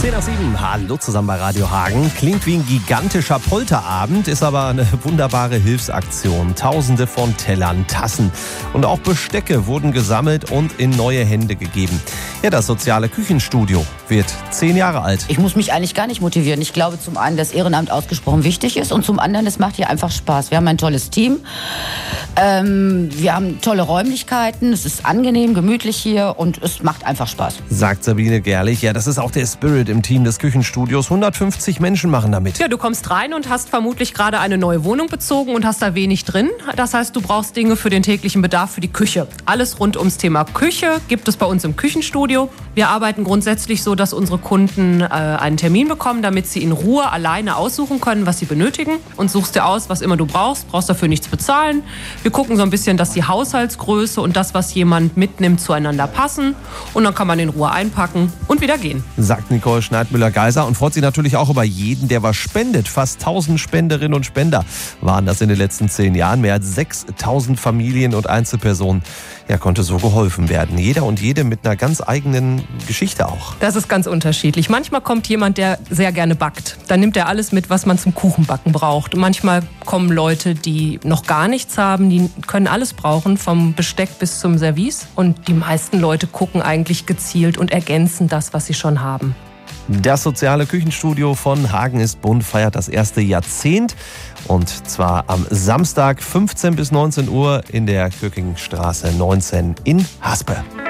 10:07. Hallo zusammen bei Radio Hagen. Klingt wie ein gigantischer Polterabend, ist aber eine wunderbare Hilfsaktion. Tausende von Tellern, Tassen und auch Bestecke wurden gesammelt und in neue Hände gegeben. Ja, das soziale Küchenstudio wird 10 Jahre alt. Ich muss mich eigentlich gar nicht motivieren. Ich glaube zum einen, dass Ehrenamt ausgesprochen wichtig ist und zum anderen, es macht hier einfach Spaß. Wir haben ein tolles Team. Wir haben tolle Räumlichkeiten. Es ist angenehm, gemütlich hier und es macht einfach Spaß. Sagt Sabine Gerlich. Ja, das ist auch der Spirit im Team des Küchenstudios. 150 Menschen machen damit. Ja, du kommst rein und hast vermutlich gerade eine neue Wohnung bezogen und hast da wenig drin. Das heißt, du brauchst Dinge für den täglichen Bedarf für die Küche. Alles rund ums Thema Küche gibt es bei uns im Küchenstudio. Wir arbeiten grundsätzlich so, dass unsere Kunden einen Termin bekommen, damit sie in Ruhe alleine aussuchen können, was sie benötigen. Und suchst dir aus, was immer du brauchst. Brauchst dafür nichts bezahlen. Wir gucken so ein bisschen, dass die Haushaltsgröße und das, was jemand mitnimmt, zueinander passen. Und dann kann man in Ruhe einpacken und wieder gehen. Sagt Nicole Schneidmüller-Geiser und freut sich natürlich auch über jeden, der was spendet. Fast 1000 Spenderinnen und Spender waren das in den letzten 10 Jahren. Mehr als 6000 Familien und Einzelpersonen. Ja, konnte so geholfen werden. Jeder und jede mit einer ganz eigenen Geschichte auch. Das ist ganz unterschiedlich. Manchmal kommt jemand, der sehr gerne backt. Dann nimmt er alles mit, was man zum Kuchenbacken braucht. Und manchmal kommen Leute, die noch gar nichts haben. Die können alles brauchen, vom Besteck bis zum Service. Und die meisten Leute gucken eigentlich gezielt und ergänzen das, was sie schon haben. Das soziale Küchenstudio von Hagen ist bunt feiert das erste Jahrzehnt. Und zwar am Samstag 15 bis 19 Uhr in der Köckingstraße 19 in Haspe.